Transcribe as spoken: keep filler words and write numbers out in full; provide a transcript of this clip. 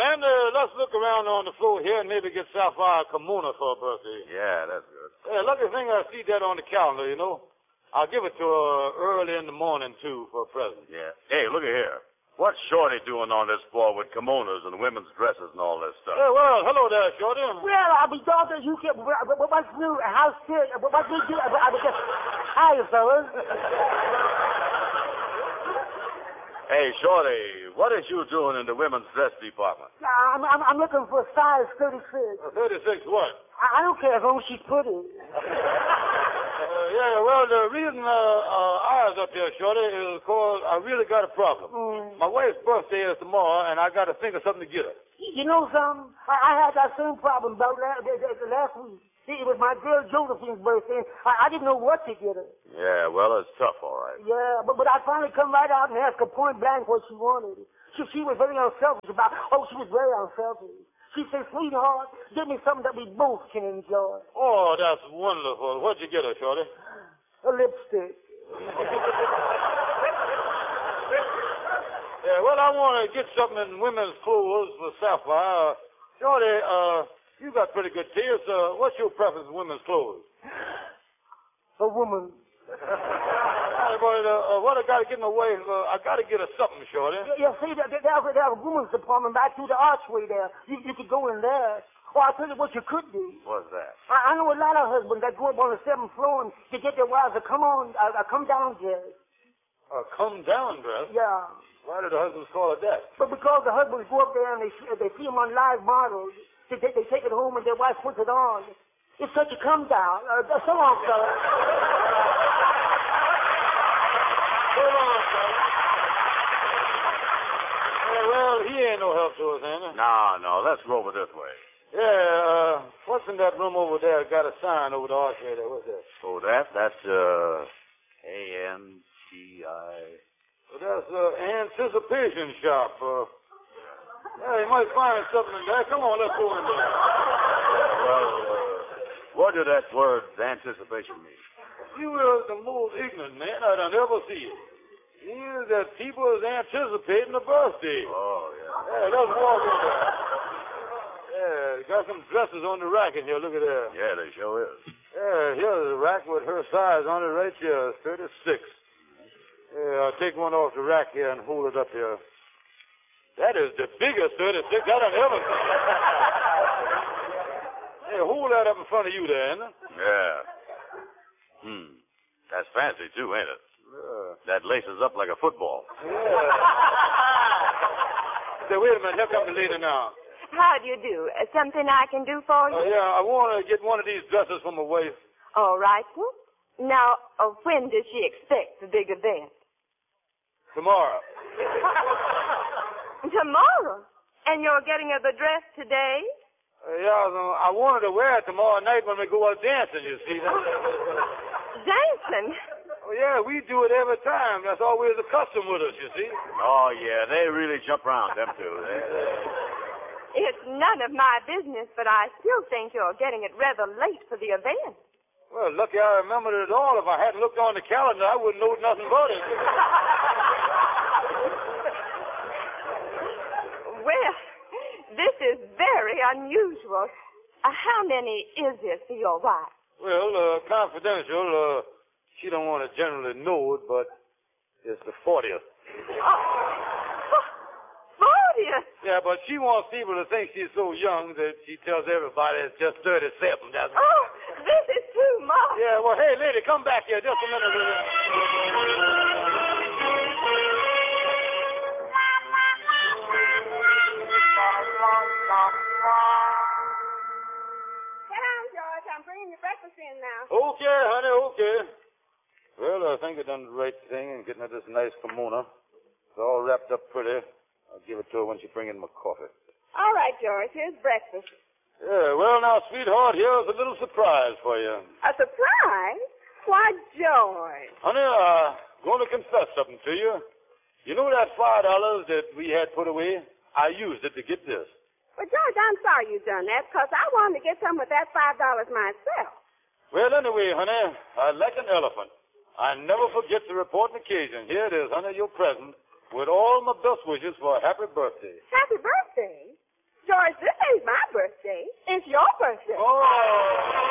and uh, let's look around on the floor here and maybe get Sapphire a kimono for her birthday. Yeah, that's good. Yeah, lucky thing I see that on the calendar, you know. I'll give it to her early in the morning, too, for a present. Yeah. Hey, look at here. What's Shorty doing on this floor with kimonos and women's dresses and all this stuff? Hey, well, hello there, Shorty. Well, I'll be dogged you can. What's new? How's it? What's new? I was just. Hi, fellas. Hey, Shorty, what is you doing in the women's dress department? I'm, I'm, I'm looking for a size thirty-six. Uh, thirty-six what? I, I don't care as long as she's pretty. Uh, yeah, well, the reason uh, uh, I was up here, Shorty, is because I really got a problem. Mm. My wife's birthday is tomorrow, and I got to think of something to get her. You know something? I, I had that same problem about last, last week. See, it was my girl Josephine's birthday, and I, I didn't know what to get her. Yeah, well, it's tough, all right. Yeah, but, but I finally come right out and asked her point blank what she wanted. She, she was very unselfish about, oh, she was very unselfish. She said, sweetheart, give me something that we both can enjoy. Oh, that's wonderful. What'd you get her, Shorty? A lipstick. Yeah, well, I want to get something in women's clothes for Sapphire. Uh, Shorty, uh, you got pretty good taste. Uh, what's your preference in women's clothes? A woman. Hey, but, uh, uh, what I got to get in my way, uh, I got to get her something, Shorty. Yeah, yeah see, there, there, there's a women's department back through the archway there. You, you could go in there. Or I'll tell you what you could do. What's that? I, I know a lot of husbands that go up on the seventh floor and to get their wives to come on, uh, uh, come down dress. Uh, come down dress? Yeah. Why did the husbands call it that? But because the husbands go up there and they see, they see them on live models, they, they, they take it home and their wife puts it on. It's such a come down. Uh, so long, fella. So long, fella. Yeah, well, he ain't no help to us, ain't he? No, no, let's go over this way. Yeah, uh, what's in that room over there? Got a sign over the archway there. What's that? Oh, that? That's, uh, A N T I. Well, that's, uh, anticipation shop. Uh, yeah, you might find something in there. Come on, let's go in there. Well, uh, what did that word anticipation mean? You are the most ignorant man I done ever see it. Means that people is anticipating a birthday. Oh, yeah. Yeah, let's walk in there. Yeah, got some dresses on the rack in here. Look at that. Yeah, they sure is. Yeah, here's a rack with her size on it right here, thirty-six. Yeah, I'll take one off the rack here and hold it up here. That is the biggest thirty-six I done ever seen. Hey, hold that up in front of you there, ain't it? Yeah. Hmm. That's fancy, too, ain't it? Yeah. That laces up like a football. Yeah. Say, wait a minute. Here comes the lady now. How do you do? Uh, something I can do for you? Uh, yeah, I want to get one of these dresses for my wife. All right, sir. Now, uh, when does she expect the big event? Tomorrow. Tomorrow? And you're getting her the dress today? Uh, yeah, I wanted to wear it tomorrow night when we go out dancing, you see. Dancing? Oh, yeah, we do it every time. That's always a custom with us, you see. Oh, yeah, they really jump around, them two. They... It's none of my business, but I still think you're getting it rather late for the event. Well, lucky I remembered it all. If I hadn't looked on the calendar, I wouldn't know nothing about it. Well, this is very unusual. Uh, how many is this for your wife? Well, uh, confidential. Uh, she don't want to generally know it, but it's the fortieth. Oh, fortieth? Yeah, but she wants people to think she's so young that she tells everybody it's just thirty-seven. That's oh, this is too much. Yeah, well, hey, lady, come back here just a minute. George, I'm bringing your breakfast in now. Okay, honey, okay. Well, I think I done the right thing in getting her this nice kimono. It's all wrapped up pretty. I'll give it to her when she bring in my coffee. All right, George, here's breakfast. Yeah, well, now, sweetheart, here's a little surprise for you. A surprise? Why, George? Honey, I'm uh, going to confess something to you. You know that five dollars that we had put away? I used it to get this. Well, George, I'm sorry you done that, because I wanted to get some with that five dollars myself. Well, anyway, honey, I like an elephant. I never forget to report an occasion. Here it is, honey, your present, with all my best wishes for a happy birthday. Happy birthday? George, this ain't my birthday. It's your birthday. Oh.